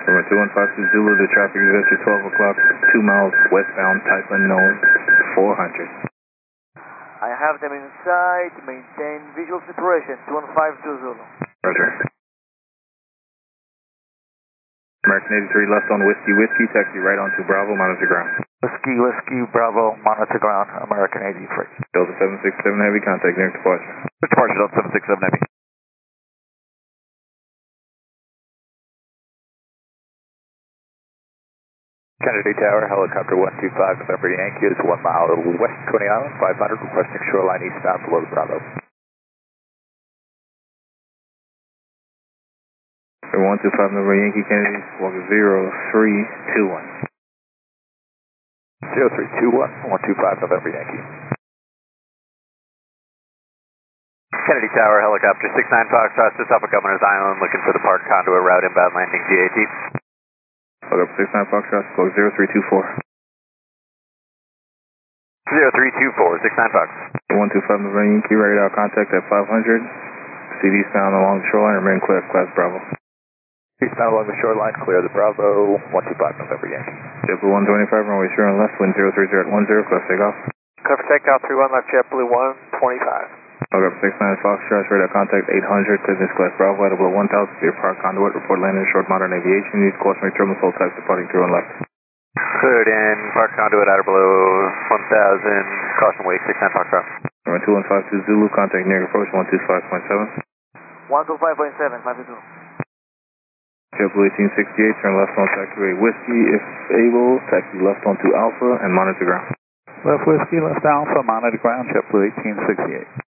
Number 2152 Zulu, the traffic is at your 12 o'clock, 2 miles westbound, type unknown, 400. I have them inside, maintain visual separation, 2152 Zulu. Roger. American 83 left on Whiskey, taxi right onto Bravo, monitor ground. Whiskey, Bravo, monitor ground, American 83. Delta 767 Heavy, contact near departure. Departure Delta 767 Heavy. Kennedy Tower, helicopter 125 November Yankee is 1 mile west Coney Island, 500, requesting shoreline eastbound below Bravo. 125 November Yankee Kennedy, walk 0321. 0321, 125 November Yankee. Kennedy Tower, helicopter 69 Foxtrot to Suffolk Governor's Island, looking for the park conduit route inbound landing GAT. Look up 69 Foxtrot, close 0324. 0324, 69 Fox. 125 November Yankee, ready out contact at 500. CDs found along the shoreline, remain clear, class Bravo. Eastbound along the shoreline, clear the Bravo, 125 November Yankee. JetBlue 125, runway 0 on left, wind 030 at 10, class takeoff. Cover takeoff 31 left, JetBlue 125. Look up 69 Foxtrot, radar contact 800, business class Bravo, at below 1000, to your park conduit, report landing short modern aviation, needs cautionary terminal full types departing 3 on left. Cleared in, park conduit outer below 1000, caution wake 69 Foxtrot. Number 2152 Zulu, contact near approach 125.7. 125.7, 52. JetBlue 1868, turn left on taxiway Whiskey, if able, taxi left onto Alpha, and monitor ground. Left Whiskey, left Alpha, monitor ground, JetBlue 1868.